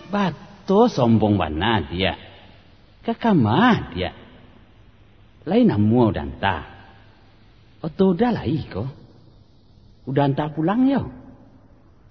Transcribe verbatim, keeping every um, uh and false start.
Bato sombong bana dia. Kakamah dia. Lain namu udah entah. Oto udah lah iko. Udah entah pulang yo.